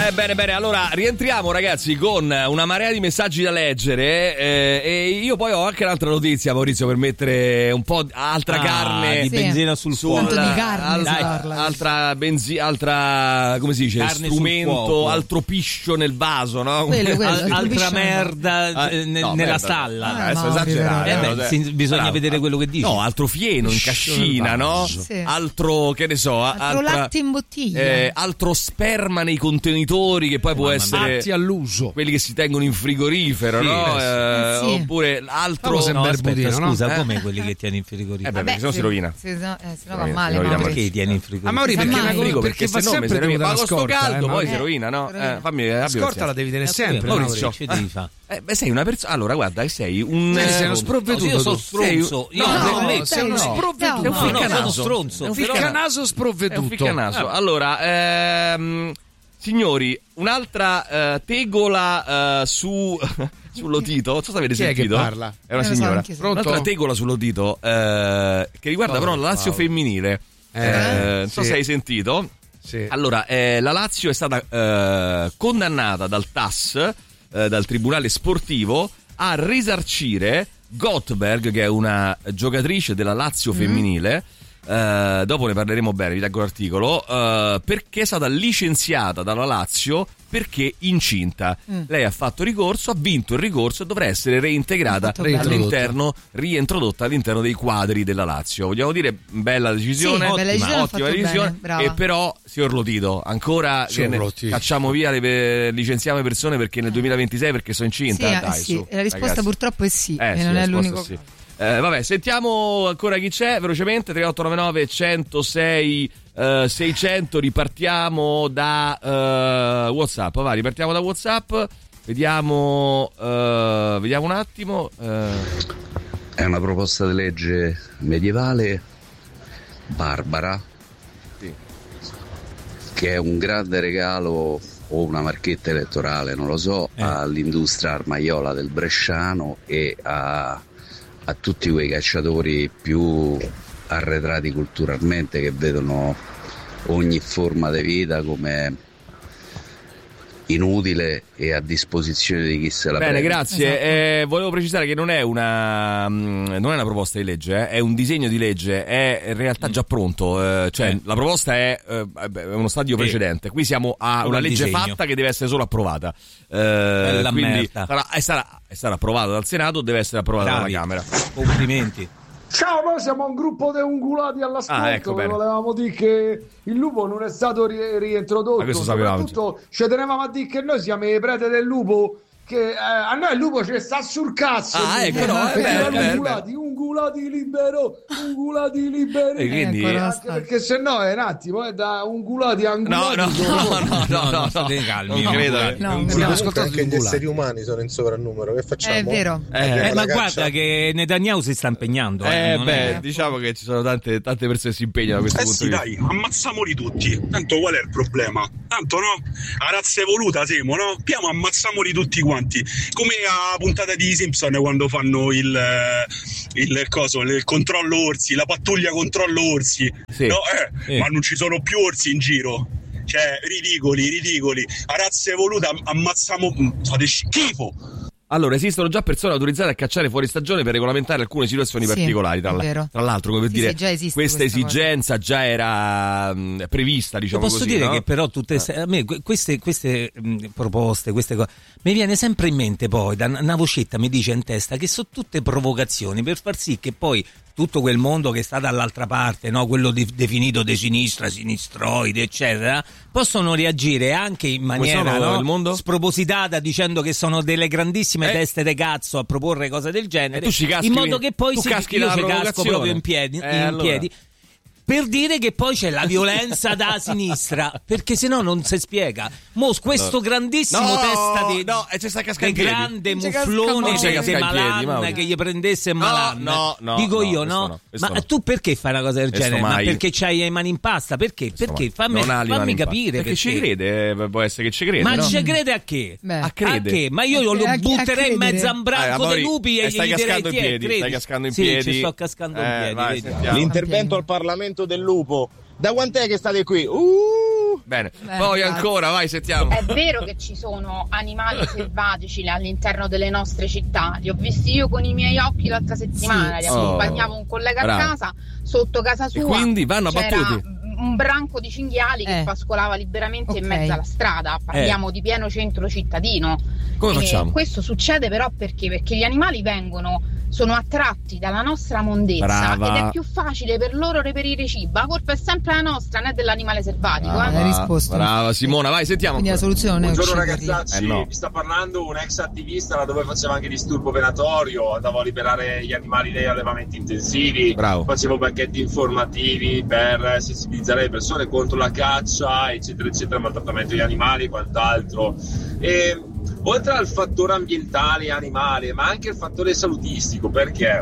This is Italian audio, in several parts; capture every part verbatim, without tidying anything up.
Eh, bene, bene, allora rientriamo ragazzi con una marea di messaggi da leggere eh, e io poi ho anche un'altra notizia, Maurizio, per mettere un po' altra ah, carne di sì. benzina sul fuoco. Tanto di carne al, si parla. altra benzina, altra come si dice, Carne sul strumento, fuoco. altro piscio nel vaso, no? Quello, quello, Al- altra capisci? merda Ah, eh, ne- no, nella merda. stalla. Ah, adesso Mauri, esagerare. Eh no? beh, Cioè, si- bisogna bravo. vedere quello che dici. No, altro fieno in cascina, no? Sì. Altro, che ne so, Altro altra- latte in bottiglia. eh, altro sperma nei contenitori che poi può essere Atti all'uso. quelli che si tengono in frigorifero, Sì, no? eh, sì. Eh, Eh, sì. Oppure altro Famo sempre No, il aspetta, budino, no? scusa, Eh? come quelli che tieni in frigorifero? Eh beh, perché sennò si rovina. Sì, se no, eh, se no va Si male. rovina, Mauri. Perché tieni in A frigorifero? Mauri Si sa perché, mai. una- Frigo, perché, perché va se no mi sempre si rovina. tenuta Ma la con sto scorta, caldo eh, poi Mauri. si rovina, no? Rovina. Eh, fammi, La abbi scorta pazienza. la devi tenere Eh, sempre, Maurizio. Mauri. Che devi fare? Eh, beh, sei una persona. Allora, guarda, che sei un. Sì, eh, sei uno No, sprovveduto. io sono tu. stronzo. Io No, non no, permetto. sei uno no. sprovveduto. È un No, no, ficcanaso. sono stronzo. È un Ficcanaso ficcanaso. È un sprovveduto. ficcanaso. Allora, ehm, signori, un'altra eh, tegola eh, su sull'Otito. Non so se avete Chi è che sentito. parla? È una Eh, lo so signora. anche io. Pronto? Un'altra tegola sull'Otito eh, che riguarda però la Lazio Paolo. femminile. Eh, Eh, non so sì. se hai sentito. Sì. Allora, eh, la Lazio è stata eh, condannata dal T A S, eh, dal Tribunale Sportivo, a risarcire Gottberg, che è una giocatrice della Lazio femminile. eh, dopo ne parleremo bene, vi leggo l'articolo. eh, perché è stata licenziata dalla Lazio perché incinta. Mm. Lei ha fatto ricorso, ha vinto il ricorso e dovrà essere reintegrata Fatto bene. all'interno, riintrodotta all'interno dei quadri della Lazio. Vogliamo dire, bella decisione, Sì, bella decisione, ha ottima fatto decisione. bene, brava. E però, signor Lotito, ancora Signor che ne- Lotito. cacciamo via le pe- licenziamo le persone perché nel duemilaventisei perché sono incinta. Sì, eh, Dai, sì. su, La risposta ragazzi. purtroppo è sì, Eh, e sì, non la è risposta l'unico. sì. Eh, vabbè, sentiamo ancora chi c'è velocemente. Tre otto nove nove centosei eh, seicento. Ripartiamo da eh, WhatsApp. Va, ripartiamo da WhatsApp. Vediamo, eh, vediamo un attimo. eh. È una proposta di legge medievale barbara, Sì. che è un grande regalo o una marchetta elettorale, non lo so, Eh. all'industria armaiola del Bresciano e a, a tutti quei cacciatori più arretrati culturalmente che vedono ogni forma di vita come inutile e a disposizione di chi se la Bene, prende. grazie. Esatto. Eh, volevo precisare che non è una mh, non è una proposta di legge, eh, è un disegno di legge, è in realtà già pronto. eh, cioè, Eh. la proposta è, eh, è uno stadio Sì. precedente. Qui siamo a Come una il legge disegno. fatta che deve essere solo approvata. Eh, Bella quindi merda. sarà, è, sarà, è stata approvata dal Senato, deve essere approvata Bravi. dalla Camera. Complimenti. Ciao, noi siamo un gruppo di ungulati all'ascolto. Ah, ecco, bene. Volevamo dire che il lupo non è stato ri- riintrodotto. Ma questo sapevamo. Soprattutto ci tenevamo a dire che noi siamo i preti del lupo. Che eh, a noi il lupo ci sta sul cazzo. Ah, il lupo. ecco, no, è Perché vero, erano è vero, ungulati, ungulati libero, ungulati liberi. E quindi- Eh, ancora Anche sta- perché se no è un attimo, è da ungulati a No, ungulati. no, sono- no, no, no, no, state calmi, non no, credo. no, eh. no, Un no. gulato. Abbiamo Comunque ascoltato anche gli gli ungulati. esseri umani sono in sovrannumero, che facciamo? È vero. Eh, Eh, la ma caccia. guarda che Netanyahu si sta impegnando. Eh, Eh, non beh, è- diciamo che ci sono tante, tante persone che si impegnano da questo Eh punto sì, di vista. dai, ammazziamoli tutti. Tanto qual è il problema? Tanto no, la razza evoluta siamo, no? Piamo, ammazziamoli tutti quanti. Come a puntata di Simpson quando fanno il, eh, il coso, il controllo orsi, la pattuglia controllo orsi. Sì. No, eh, Sì. ma non ci sono più orsi in giro. Cioè, ridicoli, ridicoli. La razza evoluta, ammazziamo, fate schifo. Allora, esistono già persone autorizzate a cacciare fuori stagione per regolamentare alcune situazioni Sì, particolari. Tra, è la- vero. tra l'altro, come per Sì, dire, sì, già esiste questa questa esigenza già era mh, prevista, Io diciamo posso così. dire no? che però tutte a me que- queste, queste mh, proposte, queste cose, mi viene sempre in mente poi da una vocetta mi dice in testa che sono tutte provocazioni per far sì che poi tutto quel mondo che sta dall'altra parte, no? Quello de- definito di sinistra, sinistroide, eccetera, possono reagire anche in maniera sono no? il mondo? spropositata dicendo che sono delle grandissime Eh. teste de cazzo a proporre cose del genere, E tu ci caschi, in modo che poi tu si, caschi io nella ci casco provocazione. proprio in piedi, Eh, in allora. piedi per dire che poi c'è la violenza da sinistra, perché sennò non si spiega. Mo questo grandissimo No, testa di no, e ci sta cascando che in piedi. grande Non ci casca mufflone mai. Non ci di casca in piedi, Malan Mauro. che gli prendesse No, Malan. no, no, dico no, io, questo no? no, questo Ma no. tu perché fai una cosa del Questo genere? mai. Ma perché c'hai le mani in pasta? Perché? Insomma, Perché? Fammi, non ha le mani fammi in pa- capire perché ci crede, eh, può essere che ci crede, Ma no? ci crede a che? Beh. A crede. A che? Ma io A lo che- a chi- a butterei in credere? mezzo a un Eh, branco Amori, dei lupi eh, e stai gli direi cascando in "Ti è, piedi, credi?" stai cascando in sì, piedi. ci sto cascando in Eh, piedi, vai, vedi? sentiamo. L'intervento al Parlamento del lupo. Da quant'è che state qui? Uh! Uh, bene, beh, poi grazie. Ancora, vai, sentiamo. È vero che ci sono animali selvatici all'interno delle nostre città, li ho visti io con i miei occhi l'altra settimana, sì. Li accompagnavo oh, un collega bravo. a casa, sotto casa sua. E quindi vanno abbattuti? Un branco di cinghiali eh. che pascolava liberamente okay. in mezzo alla strada, parliamo eh. di pieno centro cittadino. Come e facciamo? Questo succede però perché? Perché gli animali vengono, sono attratti dalla nostra mondezza. Brava. Ed è più facile per loro reperire cibo. La colpa è sempre la nostra, non è dell'animale selvatico. Brava, eh. risposto. Brava Simona, vai, sentiamo. Quindi la soluzione Buongiorno ragazzacci, eh no. mi sta parlando un ex attivista dove faceva anche disturbo venatorio, andavo a liberare gli animali dagli allevamenti intensivi. Bravo. Facevo banchetti informativi per sensibilizzare le persone contro la caccia, eccetera eccetera, maltrattamento degli animali e quant'altro. E oltre al fattore ambientale animale, ma anche il fattore salutistico, perché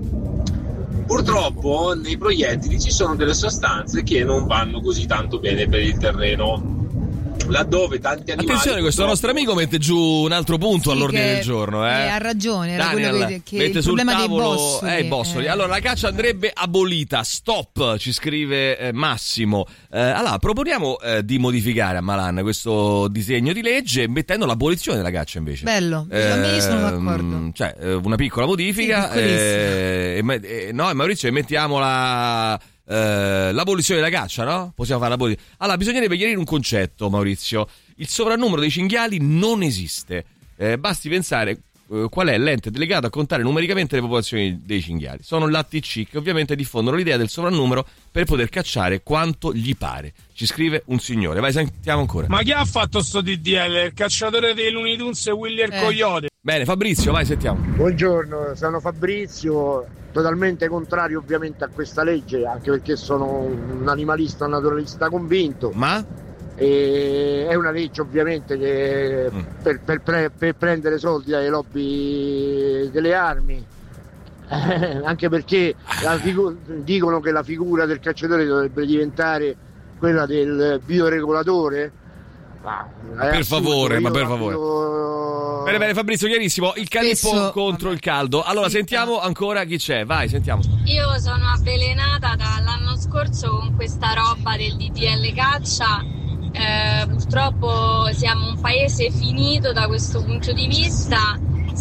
purtroppo nei proiettili ci sono delle sostanze che non vanno così tanto bene per il terreno, laddove tanti animali. Attenzione, questo nostro amico mette giù un altro punto sì, all'ordine del giorno. Eh. Eh, ha ragione, era Daniel, quello che, che mette il sul problema tavolo, dei bossoli. Eh, i bossoli. Eh. Allora, la caccia andrebbe abolita. Stop, ci scrive eh, Massimo. Eh, allora, proponiamo eh, di modificare a Malan questo disegno di legge mettendo l'abolizione della caccia invece. Bello, eh, io sono d'accordo. Cioè, una piccola modifica. Sì, eh, e, no, Maurizio, mettiamo la... Uh, l'abolizione della caccia, no? Possiamo fare l'abolizione. Allora, bisognerebbe chiarire un concetto, Maurizio. Il sovrannumero dei cinghiali non esiste. Eh, basti pensare uh, qual è l'ente delegato a contare numericamente le popolazioni dei cinghiali. Sono l'A T C, che ovviamente diffondono l'idea del sovrannumero per poter cacciare quanto gli pare. Ci scrive un signore. Vai, sentiamo ancora. Ma chi ha fatto sto D D L? Il cacciatore dei Looney Tunes e Willy il eh. Coyote. Bene, Fabrizio, vai, sentiamo. Buongiorno, sono Fabrizio. Totalmente contrario ovviamente a questa legge, anche perché sono un animalista, un naturalista convinto. Ma? E è una legge ovviamente che mm. per, per, pre, per prendere soldi dalle lobby delle armi, eh, anche perché la figu- dicono che la figura del cacciatore dovrebbe diventare quella del bioregolatore. Ma per favore, ma per favore. Io... Bene, bene, Fabrizio, chiarissimo. Il calippo Spesso... contro il caldo. Allora, sì, sentiamo ancora chi c'è. Vai, sentiamo. Io sono avvelenata dall'anno scorso con questa roba del D D L caccia. Eh, purtroppo siamo un paese finito da questo punto di vista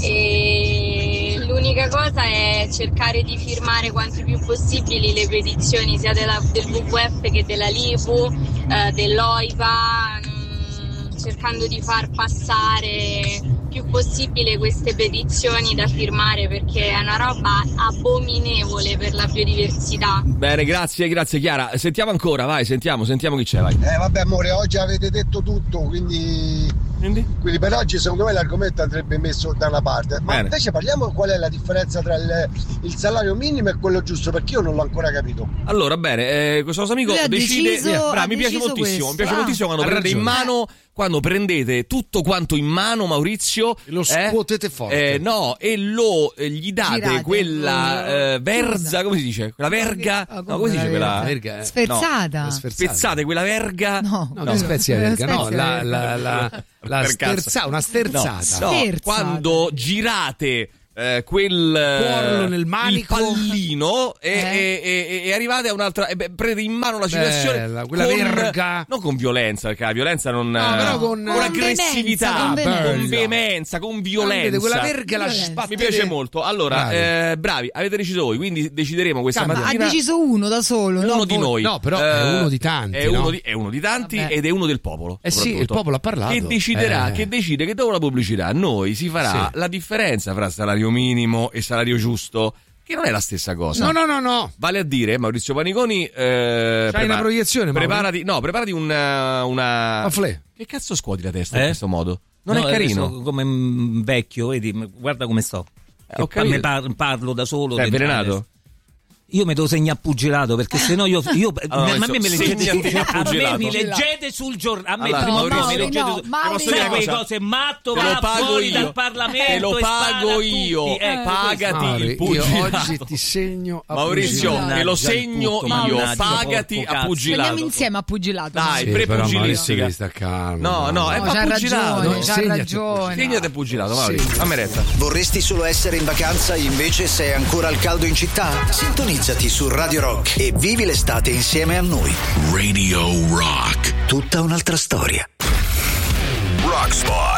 e l'unica cosa è cercare di firmare quanto più possibili le petizioni sia della, del W W F che della L I V U, eh, dell'O I V A, cercando di far passare più possibile queste petizioni da firmare perché è una roba abominevole per la biodiversità. Bene, grazie, grazie Chiara. Sentiamo ancora, vai, sentiamo, sentiamo chi c'è, vai. Eh vabbè amore, oggi avete detto tutto, quindi... Quindi? Quindi per oggi secondo me l'argomento andrebbe messo da una parte. Ma Bene. Invece parliamo qual è la differenza tra il, il salario minimo e quello giusto, perché io non l'ho ancora capito. Allora, bene, eh, questo nostro amico decide... Deciso, eh, bravo, mi piace moltissimo, questo. mi piace ah, moltissimo quando prendete in mano... Quando prendete tutto quanto in mano, Maurizio, e lo scuotete eh, forte, eh, no, e lo eh, gli date Girate. quella eh, verza, come si dice? Quella verga, oh, no, come si dice quella verga? Eh. Sferzata. No, spezzate quella verga. No, no, no spezia verga, no, la la la, la sterza, una sterzata. No, no, quando girate Eh, quel Cuorlo nel manico, il pallino e, eh. e, e, e arrivate a un'altra e beh, prendete in mano la situazione. Bella, quella con, verga, non con violenza, perché la violenza non no, però con, con aggressività, con veemenza, con veemenza, con violenza. Quella verga la Ma mi piace molto. Allora, bravi. Eh, bravi, avete deciso voi, quindi decideremo questa Calma, mattina. Ha deciso uno da solo, uno no, di noi. No, però eh, è uno di tanti. È, no? uno, di, è uno di tanti Vabbè. ed è uno del popolo. Eh sì, il popolo ha parlato. Che deciderà, eh. che decide che dopo la pubblicità noi si farà sì. la differenza fra salario minimo e salario giusto, che non è la stessa cosa. No, no, no, no. Vale a dire, Maurizio Paniconi, eh, c'hai prepara- una proiezione, preparati, no, preparati una una Afflè. Che cazzo scuoti la testa eh? in questo modo? Non no, è carino. Come un vecchio, vedi, guarda come sto. Eh, ho me par- parlo da solo. Sei avvelenato? Io mi devo segnare pugilato perché sennò io, io allora, ma a me me leggete a me mi leggete sul giornale a me allora, prima Maurizio, no, mi leggete no, su, Maurizio, sai quelle cose matto te va fuori io. dal Parlamento te lo pago io tutti, eh, pagati Mauri, il pugilato io oggi ti segno a Maurizio pugilato. te lo segno io pagati a pugilato andiamo insieme a pugilato dai sì, pre-pugilistica sta calmo, no no è no, c'ha pugilato ragione, c'ha ragione segnate pugilato Maurizio fammi retta. Vorresti solo essere in vacanza invece sei ancora al caldo in città? Sintonizza Sintonizzati su Radio Rock e vivi l'estate insieme a noi. Radio Rock. Tutta un'altra storia. Rock Spot.